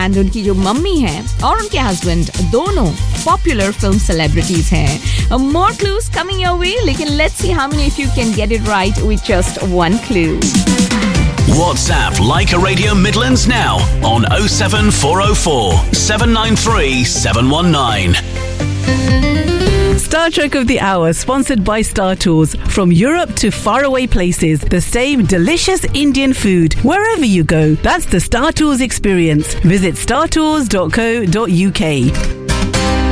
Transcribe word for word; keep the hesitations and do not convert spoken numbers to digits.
And उनकी जो mummy है और उनके हस्बैंड दोनों पॉपुलर फिल्म सेलिब्रिटीज हैं. मोर क्लूज कमिंग योर वे, लेकिन let's see how many if you can get it right with just one clue. WhatsApp Leica Radio Midlands now on oh seven four oh four, seven nine three, seven one nine. Star Trek of the Hour, sponsored by Star Tours. From Europe to faraway places, the same delicious Indian food wherever you go. That's the Star Tours experience. Visit star tours dot co dot uk.